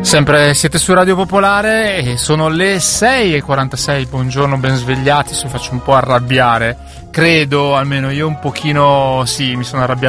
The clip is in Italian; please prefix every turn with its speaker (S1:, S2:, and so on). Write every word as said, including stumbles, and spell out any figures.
S1: Sempre siete su Radio Popolare e sono le sei e quarantasei, buongiorno, ben svegliati, se faccio un po' arrabbiare, credo, almeno io un pochino, sì, mi sono arrabbiato